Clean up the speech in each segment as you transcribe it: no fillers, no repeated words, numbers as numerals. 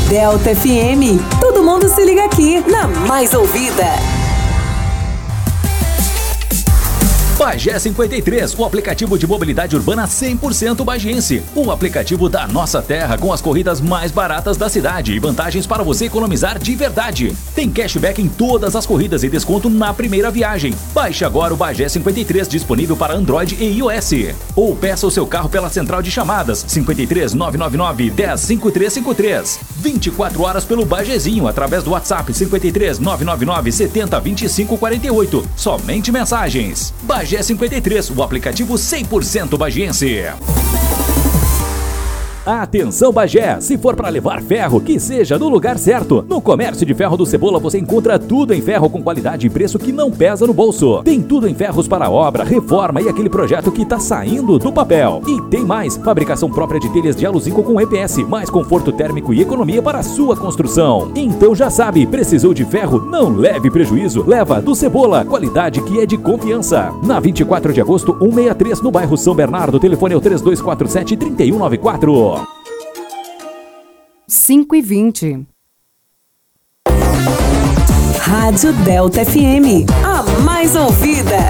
Delta FM. Todo mundo se liga aqui na mais ouvida. Bagé 53, o aplicativo de mobilidade urbana 100% bagiense. O aplicativo da nossa terra com as corridas mais baratas da cidade e vantagens para você economizar de verdade. Tem cashback em todas as corridas e desconto na primeira viagem. Baixe agora o Bagé 53 disponível para Android e iOS. Ou peça o seu carro pela central de chamadas 53 999 10 5353. 24 horas pelo Bagézinho através do WhatsApp 53 999 70 25 48. Somente mensagens. Bagé 53, o aplicativo 100% bagiense. Atenção Bagé, se for para levar ferro, que seja no lugar certo. No Comércio de Ferro do Cebola você encontra tudo em ferro com qualidade e preço que não pesa no bolso. Tem tudo em ferros para obra, reforma e aquele projeto que tá saindo do papel. E tem mais, fabricação própria de telhas de aluzinco com EPS, mais conforto térmico e economia para a sua construção. Então já sabe, precisou de ferro? Não leve prejuízo, leva do Cebola, qualidade que é de confiança. Na 24 de agosto, 163 no bairro São Bernardo, telefone é o 3247-3194. 5h20. Rádio Delta FM, a mais ouvida.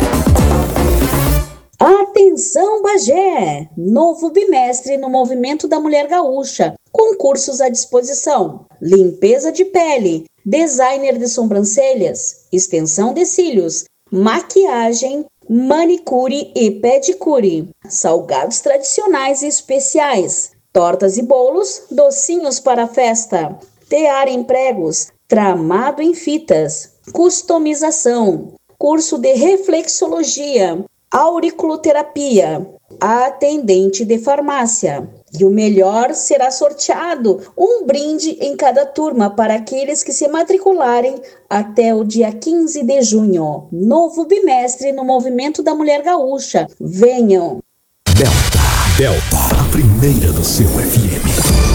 Atenção Bagé! Novo bimestre no Movimento da Mulher Gaúcha. Concursos à disposição. Limpeza de pele, designer de sobrancelhas, extensão de cílios, maquiagem, manicure e pedicure. Salgados tradicionais e especiais. Tortas e bolos, docinhos para a festa, tear em pregos, tramado em fitas, customização, curso de reflexologia, auriculoterapia, atendente de farmácia. E o melhor será sorteado um brinde em cada turma para aqueles que se matricularem até o dia 15 de junho. Novo bimestre no Movimento da Mulher Gaúcha. Venham! Delta, a primeira do seu FM.